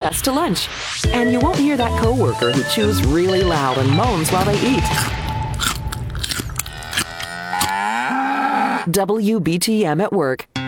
recess to lunch. And you won't hear that coworker who chews really loud and moans while they eat. WBTM at Work.